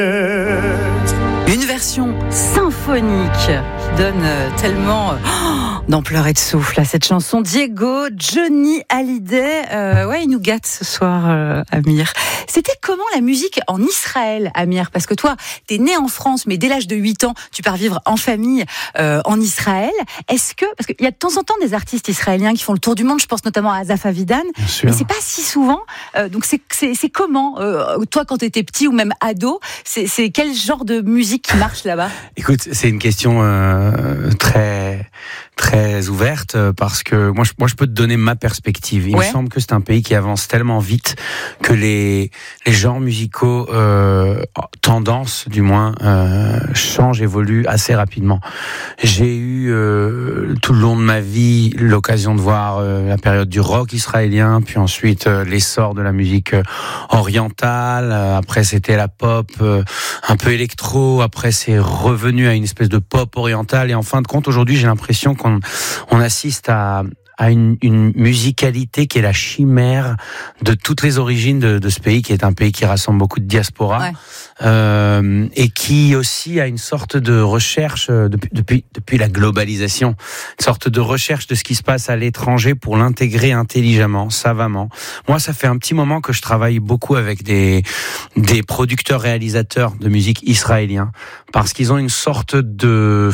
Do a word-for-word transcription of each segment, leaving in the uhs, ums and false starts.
Une version symphonique qui donne tellement oh, d'ampleur et de souffle à cette chanson. Diego, Johnny Hallyday, euh, ouais, il nous gâte ce soir, euh, Amir. C'était comment la musique en Israël, Amir? Parce que toi, t'es né en France, mais dès l'âge de huit ans, tu pars vivre en famille euh, en Israël. Est-ce que, parce qu'il y a de temps en temps des artistes israéliens qui font le tour du monde, je pense notamment à Asaf Avidan, mais c'est pas si souvent. Euh, donc c'est, c'est, c'est comment, euh, toi quand t'étais petit ou même ado, c'est, c'est quel genre de musique qui marche là-bas? Écoute, c'est une question euh, très très ouverte parce que moi je, moi je peux te donner ma perspective. Il ouais. me semble que c'est un pays qui avance tellement vite que les les genres musicaux euh, tendance du moins euh, changent, évoluent assez rapidement. J'ai eu euh, tout le long de ma vie l'occasion de voir euh, la période du rock israélien, puis ensuite euh, l'essor de la musique euh, orientale. Après c'était la pop euh, un peu électro. Après c'est revenu à une espèce de pop orientale. Et en fin de compte aujourd'hui j'ai l'impression qu'on on assiste à à une, une musicalité qui est la chimère de toutes les origines de, de ce pays, qui est un pays qui rassemble beaucoup de diaspora, ouais. euh, et qui aussi a une sorte de recherche depuis, depuis, depuis la globalisation, une sorte de recherche de ce qui se passe à l'étranger pour l'intégrer intelligemment, savamment. Moi, ça fait un petit moment que je travaille beaucoup avec des, des producteurs-réalisateurs de musique israéliens, parce qu'ils ont une sorte de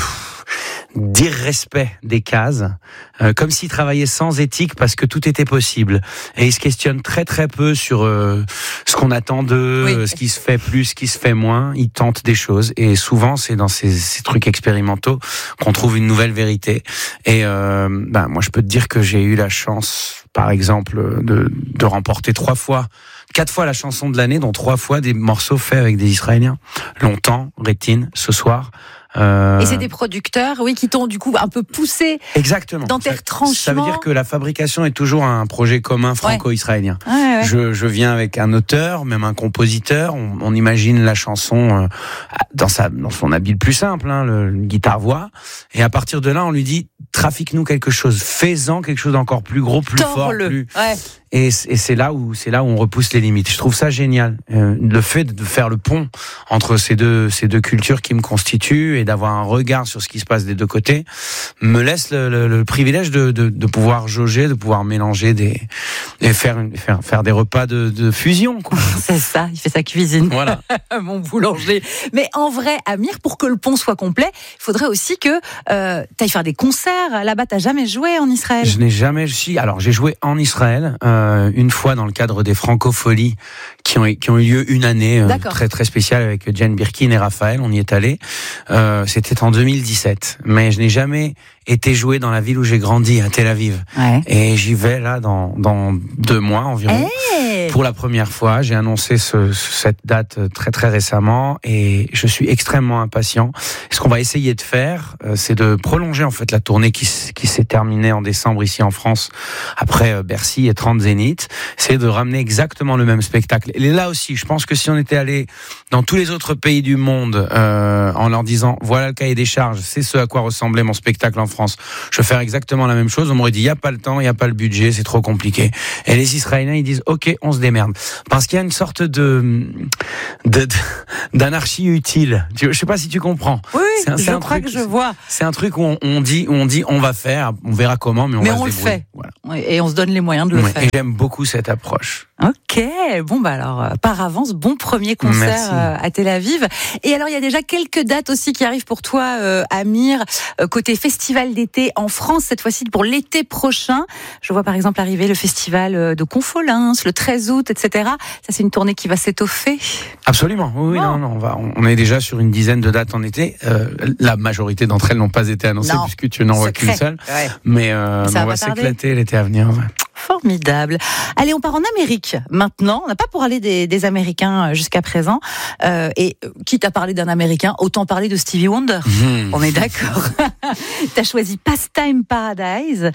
d'irrespect des cases, euh, comme s'ils travaillaient sans éthique parce que tout était possible. Et ils se questionnent très très peu sur euh, ce qu'on attend d'eux, oui. ce qui se fait plus, ce qui se fait moins. Ils tentent des choses et souvent c'est dans ces, ces trucs expérimentaux qu'on trouve une nouvelle vérité. Et euh, ben, moi je peux te dire que j'ai eu la chance, par exemple, de, de remporter trois fois, quatre fois la chanson de l'année, dont trois fois des morceaux faits avec des Israéliens. Longtemps, Rétine, ce soir. Euh... Et c'est des producteurs, oui, qui t'ont du coup un peu poussé. Exactement. Dans tes retranchements. Ça veut dire que la fabrication est toujours un projet commun franco-israélien. Ouais. Ouais, ouais. Je, je viens avec un auteur, même un compositeur. On, on imagine la chanson euh, dans sa, dans son habit le plus simple, hein, le, le guitare-voix. Et à partir de là, on lui dit trafique-nous quelque chose, fais-en quelque chose d'encore plus gros, plus Torle. fort, plus. Ouais. Et, et c'est là où c'est là où on repousse les limites. Je trouve ça génial, euh, le fait de faire le pont entre ces deux ces deux cultures qui me constituent et d'avoir un regard sur ce qui se passe des deux côtés me laisse le, le, le privilège de, de de pouvoir jauger, de pouvoir mélanger des et faire une, faire faire des repas de, de fusion, quoi. C'est ça, il fait sa cuisine. Voilà, mon boulanger. Mais en vrai, Amir, pour que le pont soit complet, il faudrait aussi que euh, tu ailles faire des concerts. Là-bas, t'as jamais joué en Israël? Je n'ai jamais. Si, alors j'ai joué en Israël. Euh, une fois dans le cadre des Francofolies qui ont, qui ont eu lieu une année euh, très très spéciale avec Jane Birkin et Raphaël, on y est allé. Euh, c'était en deux mille dix-sept, mais je n'ai jamais été joué dans la ville où j'ai grandi, à Tel Aviv. Ouais. Et j'y vais là dans, dans deux mois environ. Hey pour la première fois, j'ai annoncé ce, cette date très très récemment et je suis extrêmement impatient. Ce qu'on va essayer de faire, euh, c'est de prolonger en fait la tournée qui, qui s'est terminée en décembre ici en France, après euh, Bercy et trente Zénith. C'est de ramener exactement le même spectacle. Et là aussi, je pense que si on était allé dans tous les autres pays du monde euh, en leur disant voilà le cahier des charges, c'est ce à quoi ressemblait mon spectacle en France. France. Je vais faire exactement la même chose. On m'aurait dit, il n'y a pas le temps, il n'y a pas le budget, c'est trop compliqué. Et les Israéliens, ils disent, ok, on se démerde. Parce qu'il y a une sorte de, de, de d'anarchie utile. Je ne sais pas si tu comprends. Oui, c'est un, je c'est un crois truc, que je vois. C'est un truc où on, on dit, où on dit, on va faire, on verra comment, mais on mais va on se débrouiller. Le fait. Voilà. Et on se donne les moyens de le ouais, faire. Et j'aime beaucoup cette approche. Ok, bon bah alors par avance, bon premier concert euh, à Tel Aviv. Et alors il y a déjà quelques dates aussi qui arrivent pour toi, euh, Amir, euh, côté festival d'été en France, cette fois-ci pour l'été prochain. Je vois par exemple arriver le festival de Confolens le treize août, et cetera. Ça c'est une tournée qui va s'étoffer. Absolument, oui, oh. non, non, on va, on est déjà sur une dizaine de dates en été. Euh, la majorité d'entre elles n'ont pas été annoncées non. puisque tu n'en vois qu'une seule. Ouais. Mais, euh, mais on va s'éclater l'été à venir. Ouais. Formidable. Allez, on part en Amérique maintenant. On n'a pas parlé des, des Américains jusqu'à présent. Euh, et quitte à parler d'un Américain, autant parler de Stevie Wonder. Mmh. On est d'accord. T'as choisi Pastime Paradise.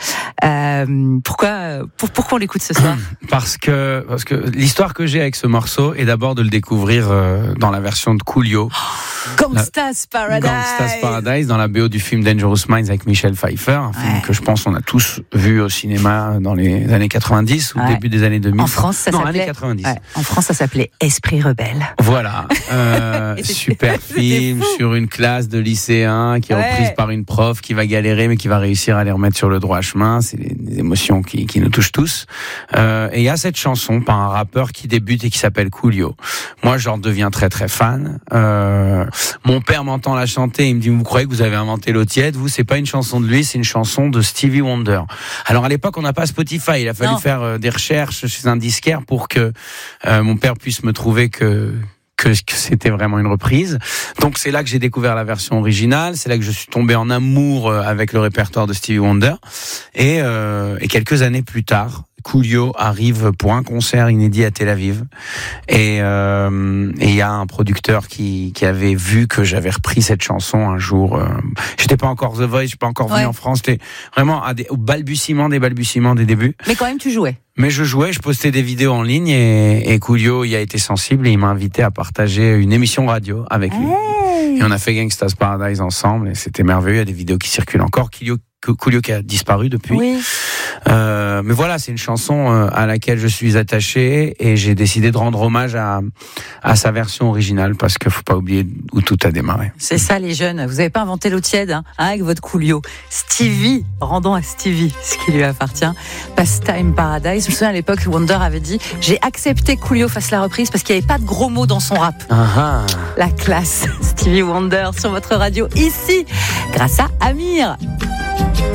Euh, pourquoi, pour, pourquoi on l'écoute ce soir? Parce que, parce que l'histoire que j'ai avec ce morceau est d'abord de le découvrir euh, dans la version de Coolio. Gangsta's Paradise. Gangsta's Paradise dans la B O du film Dangerous Minds avec Michel Pfeiffer, un film ouais. que je pense on a tous vu au cinéma dans les années quatre-vingt-dix ou ouais. début des années deux mille. En France, ça non, s'appelait années quatre-vingt-dix. Ouais. En France, ça s'appelait Esprit rebelle. Voilà, euh, super film sur une classe de lycéens qui est ouais. reprise par une prof qui va galérer mais qui va réussir à les remettre sur le droit chemin. C'est des, des émotions qui, qui nous touchent tous. Euh, et il y a cette chanson par un rappeur qui débute et qui s'appelle Coolio. Moi, j'en deviens très très fan. Euh, mon père m'entend la chanter, il me dit vous croyez que vous avez inventé l'eau tiède? Vous, c'est pas une chanson de lui, c'est une chanson de Stevie Wonder. Alors à l'époque, on n'a pas Spotify, il a fallu non. faire euh, des recherches chez un disquaire pour que euh, mon père puisse me trouver que Que, que c'était vraiment une reprise. Donc c'est là que j'ai découvert la version originale, c'est là que je suis tombé en amour avec le répertoire de Stevie Wonder. Et, euh, et quelques années plus tard, Coolio arrive pour un concert inédit à Tel Aviv. Et il euh, y a un producteur qui, qui avait vu que j'avais repris cette chanson un jour. Euh, j'étais pas encore The Voice, je suis pas encore venu ouais. en France. J'étais vraiment à des, au balbutiement des balbutiements des débuts. Mais quand même, tu jouais. Mais je jouais, je postais des vidéos en ligne et, et Coolio y a été sensible et il m'a invité à partager une émission radio avec lui. Hey. Et on a fait Gangsta's Paradise ensemble et c'était merveilleux. Il y a des vidéos qui circulent encore. Coolio, Coolio qui a disparu depuis. Oui. Euh, mais voilà, c'est une chanson à laquelle je suis attaché et j'ai décidé de rendre hommage à, à sa version originale parce qu'il faut pas oublier où tout a démarré. C'est ça les jeunes, vous n'avez pas inventé l'eau tiède hein, avec votre Coolio. Stevie, rendons à Stevie ce qui lui appartient. Pastime Paradise. Je me souviens à l'époque, Wonder avait dit j'ai accepté que Coolio fasse la reprise parce qu'il n'y avait pas de gros mots dans son rap. Uh-huh. La classe. Stevie Wonder sur votre radio ici, grâce à Amir.